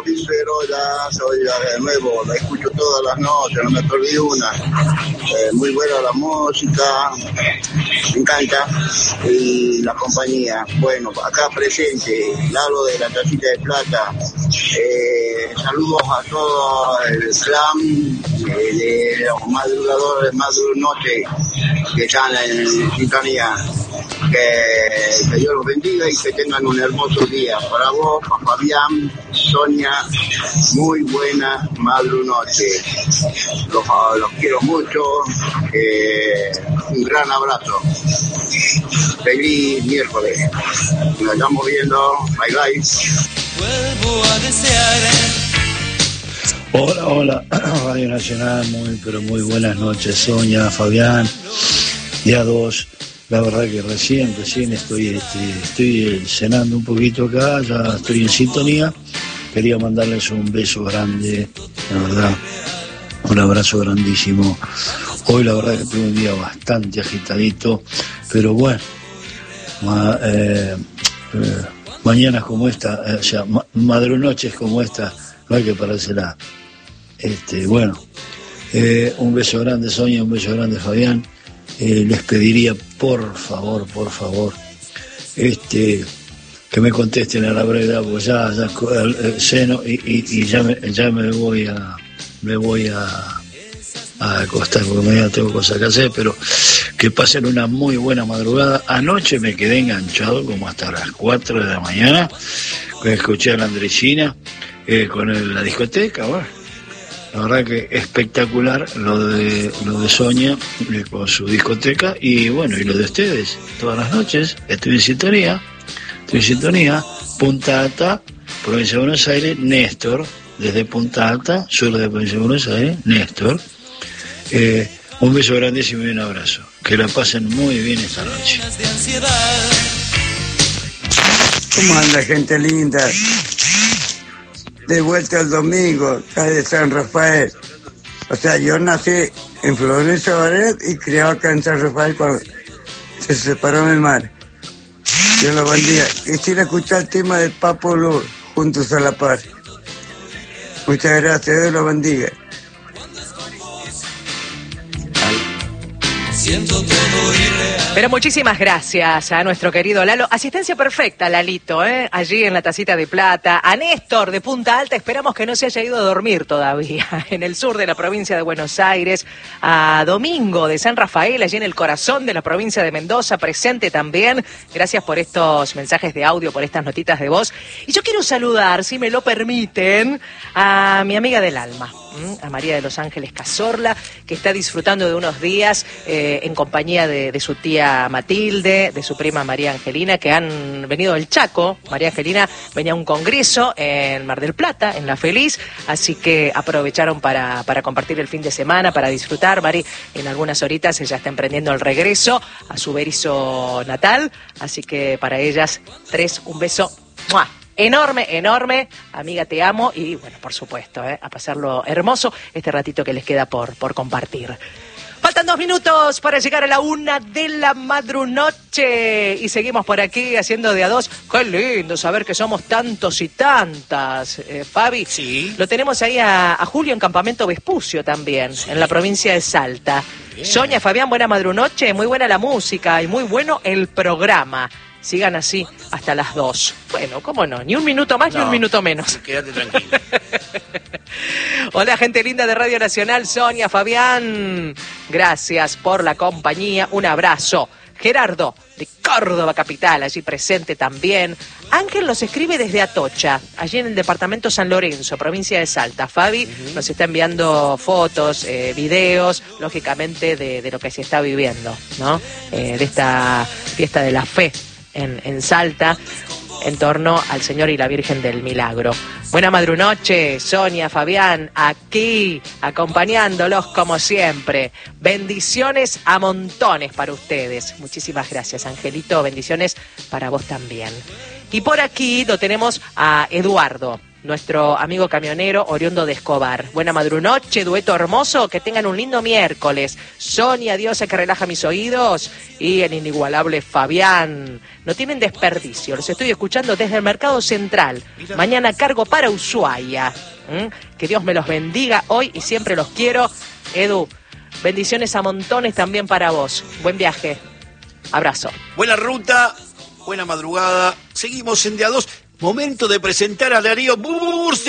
ya soy de nuevo, la escucho todas las noches, no me perdí una. Muy buena la música, me encanta, y la compañía. Bueno, acá presente, Lalo de la Tacita de Plata. Saludos a todo el clan de los madrugadores, madrunoche que están en sintonía. Que Dios los bendiga y que tengan un hermoso día. Para vos, para Fabián, Sonia, muy buena madrunoche. Los quiero mucho. Un gran abrazo. Feliz miércoles. Nos estamos viendo. Bye bye. Vuelvo a desear. Hola, Radio Nacional, muy buenas noches, Sonia, Fabián, día 2. La verdad que recién estoy cenando un poquito acá, ya estoy en sintonía. Quería mandarles un beso grande, la verdad, un abrazo grandísimo. Hoy la verdad que tuve un día bastante agitadito, pero bueno, mañanas como esta, madrunoches como esta, no hay que parársela. Bueno, un beso grande, Sonia, un beso grande, Fabián. Les pediría por favor que me contesten a la brevedad, porque ya ceno y ya me voy a acostar, porque mañana tengo cosas que hacer, pero que pasen una muy buena madrugada. Anoche me quedé enganchado como hasta las 4 de la mañana, escuché a la Andresina con la discoteca. Bueno, la verdad que espectacular lo de Sonia con su discoteca, y bueno, y lo de ustedes todas las noches. Estoy en sintonía. Punta Alta, provincia de Buenos Aires, Néstor, desde Punta Alta, sur de la provincia de Buenos Aires, Néstor. Un beso grandísimo y un abrazo. Que la pasen muy bien esta noche. ¿Cómo anda, gente linda? De vuelta el domingo, acá de San Rafael. O sea, yo nací en Florencio Varela y criado acá en San Rafael cuando se separó mi madre. Dios lo bendiga. Quisiera escuchar el tema del Papo Lur, Juntos a la Par. Muchas gracias, Dios lo bendiga. Pero muchísimas gracias a nuestro querido Lalo. Asistencia perfecta, Lalito, allí en la Tacita de Plata. A Néstor de Punta Alta, esperamos que no se haya ido a dormir todavía, en el sur de la provincia de Buenos Aires. A Domingo de San Rafael, allí en el corazón de la provincia de Mendoza, presente también. Gracias por estos mensajes de audio, por estas notitas de voz. Y yo quiero saludar, si me lo permiten, a mi amiga del alma, a María de los Ángeles Cazorla, que está disfrutando de unos días en compañía de su tía Matilde, de su prima María Angelina, que han venido del Chaco. María Angelina venía a un congreso en Mar del Plata, en La Feliz, así que aprovecharon para compartir el fin de semana, para disfrutar. Mari, en algunas horitas ella está emprendiendo el regreso a su Berisso natal, así que para ellas tres, un beso. ¡Mua! Enorme, amiga, te amo, y bueno, por supuesto, a pasarlo hermoso este ratito que les queda por compartir. Faltan 2 minutos para llegar a la 1 de la madrunoche y seguimos por aquí haciendo de a 2. Qué lindo saber que somos tantos y tantas, Fabi. Sí. Lo tenemos ahí a Julio en Campamento Vespucio también, sí, en la provincia de Salta. Bien. Sonia, Fabián, buena madrunoche, muy buena la música y muy bueno el programa. Sigan así hasta las 2. Bueno, cómo no, ni un minuto más ni un minuto menos. Quédate tranquilo. Hola, gente linda de Radio Nacional, Sonia, Fabián. Gracias por la compañía, un abrazo. Gerardo, de Córdoba Capital, allí presente también. Ángel nos escribe desde Atocha, allí en el departamento San Lorenzo, provincia de Salta. Fabi nos está enviando fotos, videos, lógicamente de lo que se está viviendo, ¿no? De esta fiesta de la fe en Salta, en torno al Señor y la Virgen del Milagro. Buena madrunoche, Sonia, Fabián, aquí, acompañándolos como siempre. Bendiciones a montones para ustedes. Muchísimas gracias, Angelito. Bendiciones para vos también. Y por aquí lo tenemos a Eduardo. nuestro amigo camionero oriundo de Escobar. Buena madrunoche, dueto hermoso, que tengan un lindo miércoles. Sonia, diosa que relaja mis oídos, y el inigualable Fabián. No tienen desperdicio, los estoy escuchando desde el Mercado Central. Mañana cargo para Ushuaia. Que Dios me los bendiga hoy y siempre los quiero. Edu, bendiciones a montones también para vos. Buen viaje. Abrazo. Buena ruta, buena madrugada. Seguimos en día 2. Momento de presentar a Darío Bursi.